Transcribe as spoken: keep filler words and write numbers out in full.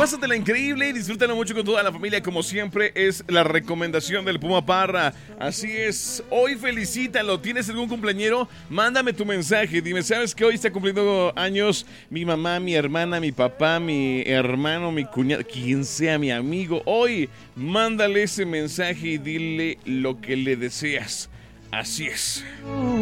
pásatela increíble y disfrútalo mucho con toda la familia, como siempre es la recomendación del Puma Parra. Así es, hoy felicítalo. ¿Tienes algún cumpleañero? Mándame tu mensaje. Dime, ¿sabes que hoy está cumpliendo años mi mamá, mi hermana, mi papá, mi hermano, mi cuñado, quien sea mi amigo? Hoy mándale ese mensaje y dile lo que le deseas. Así es.